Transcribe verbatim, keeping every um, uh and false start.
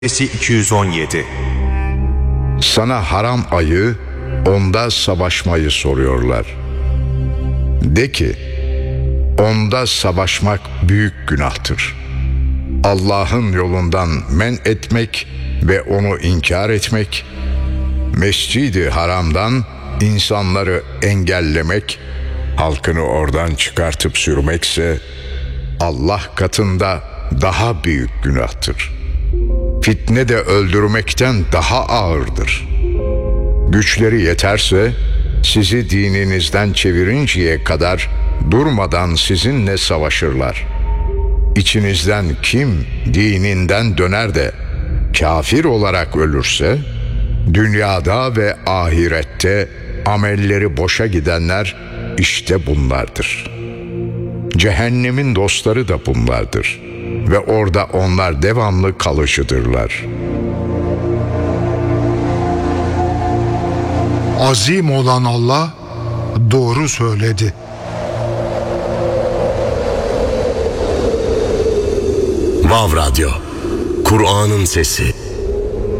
iki yüz on yedi. Sana haram ayı, onda savaşmayı soruyorlar. De ki, onda savaşmak büyük günahtır. Allah'ın yolundan men etmek ve onu inkar etmek, Mescid-i Haram'dan insanları engellemek, halkını oradan çıkartıp sürmekse Allah katında daha büyük günahtır. Fitne de öldürmekten daha ağırdır. Güçleri yeterse sizi dininizden çevirinceye kadar durmadan sizinle savaşırlar. İçinizden kim dininden döner de kafir olarak ölürse, dünyada ve ahirette amelleri boşa gidenler işte bunlardır. Cehennemin dostları da bunlardır ve orada onlar devamlı kalıcıdırlar. Azim olan Allah doğru söyledi. Vav Radyo, Kur'an'ın sesi.